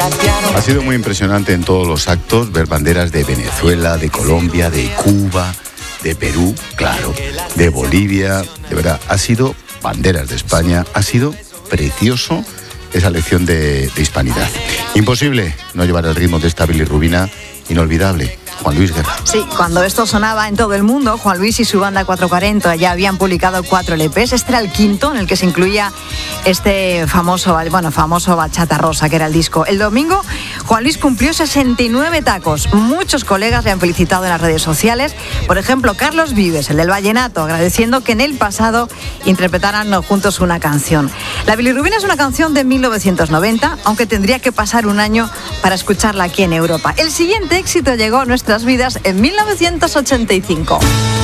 Ha sido muy impresionante en todos los actos ver banderas de Venezuela, de Colombia, de Cuba, de Perú, claro, de Bolivia. De verdad, ha sido banderas de España, ha sido precioso esa lección de hispanidad. Imposible no llevar el ritmo de esta bilirrubina inolvidable. Juan Luis Guerra. Sí, cuando esto sonaba en todo el mundo, Juan Luis y su banda 440 ya habían publicado 4 LPs. Este era el quinto en el que se incluía este famoso Bachata Rosa, que era el disco. El domingo, Juan Luis cumplió 69 tacos. Muchos colegas le han felicitado en las redes sociales. Por ejemplo, Carlos Vives, el del vallenato, agradeciendo que en el pasado interpretaran juntos una canción. La bilirrubina es una canción de 1990, aunque tendría que pasar un año para escucharla aquí en Europa. El siguiente éxito llegó a nuestras vidas en 1985.